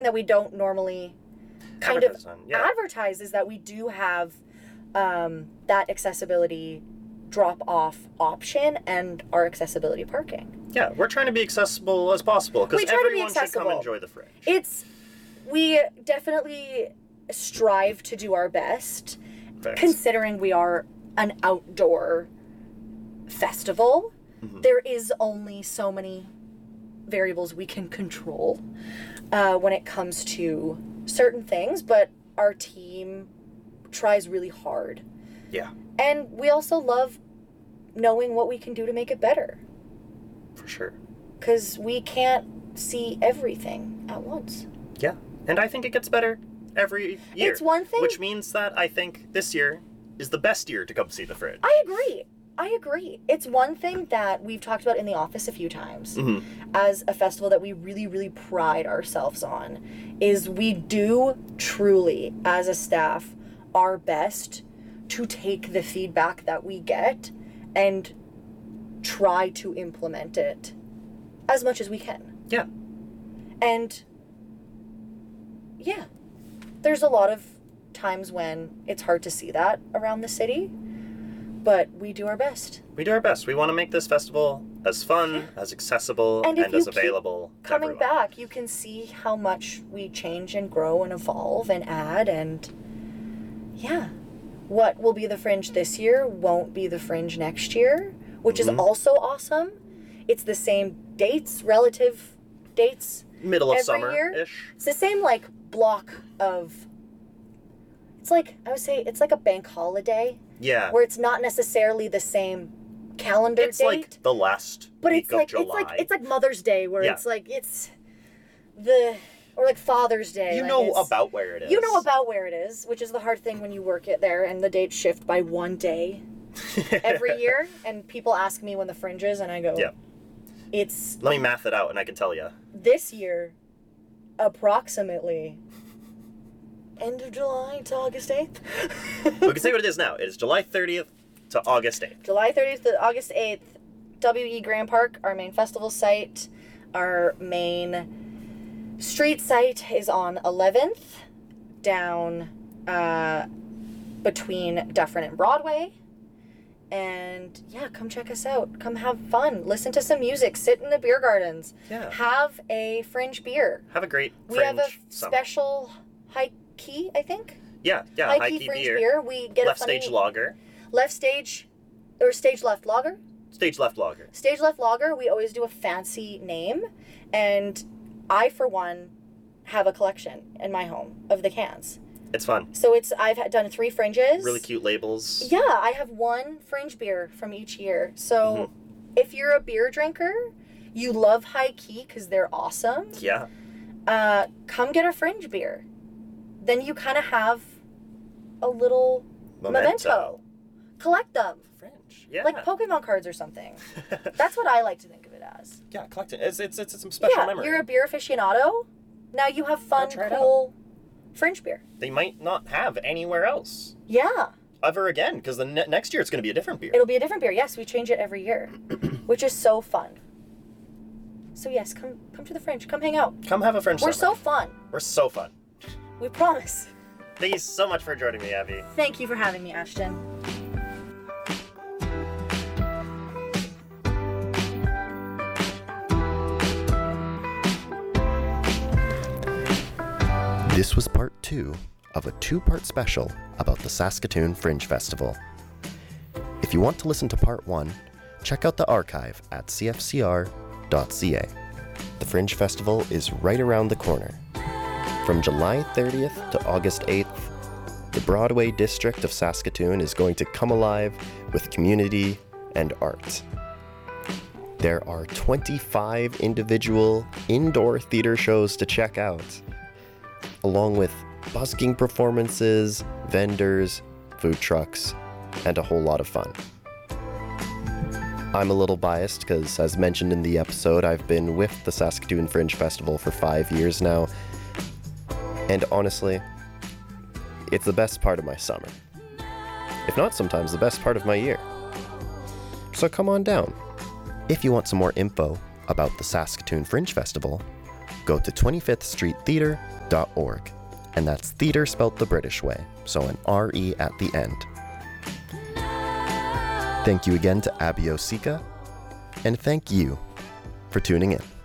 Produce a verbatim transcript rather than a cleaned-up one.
that we don't normally kind of on, yeah. advertise is that we do have um, that accessibility drop-off option and our accessibility parking. Yeah, we're trying to be accessible as possible because everyone should come enjoy the Fringe. It's, we definitely strive to do our best, Thanks. Considering we are an outdoor festival. Mm-hmm. There is only so many variables we can control uh, when it comes to certain things, but our team tries really hard. Yeah. And we also love knowing what we can do to make it better. For sure. Because we can't see everything at once. Yeah. And I think it gets better every year. It's one thing. Which means that I think this year is the best year to come see the Fringe. I agree. I agree. It's one thing that we've talked about in the office a few times mm-hmm. as a festival that we really, really pride ourselves on, is we do truly, as a staff, our best to take the feedback that we get and try to implement it as much as we can. Yeah. And yeah, there's a lot of times when it's hard to see that around the city, but we do our best. We do our best. We want to make this festival as fun, as accessible, and, and as available to coming everyone. back, you can see how much we change and grow and evolve and add, and yeah, what will be the Fringe this year won't be the Fringe next year, which mm-hmm. is also awesome. It's the same dates, relative dates. Middle of every summer-ish. Year. It's the same, like, block of... It's like, I would say, it's like a bank holiday. Yeah. Where it's not necessarily the same calendar it's date. It's like the last but week it's like, of July. It's like, it's like Mother's Day, where yeah. it's like, it's the... Or like Father's Day. You like know about where it is. You know about where it is, which is the hard thing when you work it there and the dates shift by one day every year. And people ask me when the Fringe is, and I go, yeah. It's... Let me math it out, and I can tell you. This year, approximately end of July to August eighth. We can say what it is now. It is July thirtieth to August eighth. July thirtieth to August eighth. W E Grand Park, our main festival site. Our main street site is on eleventh, down uh, between Dufferin and Broadway. And yeah, come check us out. Come have fun. Listen to some music. Sit in the beer gardens. Yeah. Have a Fringe beer. Have a great We Fringe have a summer. Special high key, I think. Yeah, yeah. High, high key, key Fringe beer. beer. We get left a funny stage lager. Left stage, or stage left lager. Stage left lager. Stage left lager. We always do a fancy name, and I, for one, have a collection in my home of the cans. It's fun. So it's I've had- done three Fringes. Really cute labels. Yeah, I have one Fringe beer from each year. So mm-hmm. if you're a beer drinker, you love High Key because they're awesome. Yeah. Uh, come get a Fringe beer. Then you kind of have a little memento. memento. Collect them. Fringe. Yeah. Like Pokemon cards or something. That's what I like to think of it as. Yeah, collect it. It's, it's, it's some special yeah, memory. You're a beer aficionado. Now you have fun, try it cool Fringe beer. They might not have anywhere else. Yeah. Ever again, because the ne- next year it's going to be a different beer. It'll be a different beer. Yes, we change it every year, which is so fun. So yes, come come to the Fringe. Come hang out. Come have a Fringe We're summer. so fun. We're so fun. We promise. Thank you so much for joining me, Abby. Thank you for having me, Ashton. This was part two of a two-part special about the Saskatoon Fringe Festival. If you want to listen to part one, check out the archive at c f c r dot c a. The Fringe Festival is right around the corner. From July thirtieth to August eighth, the Broadway district of Saskatoon is going to come alive with community and art. There are twenty-five individual indoor theater shows to check out, along with busking performances, vendors, food trucks, and a whole lot of fun. I'm a little biased because, as mentioned in the episode, I've been with the Saskatoon Fringe Festival for five years now, and honestly, it's the best part of my summer. If not sometimes the best part of my year. So come on down. If you want some more info about the Saskatoon Fringe Festival, go to twenty-fifth street theatre dot org. And that's theatre spelt the British way, so an R E at the end. Thank you again to Abby Osika, and thank you for tuning in.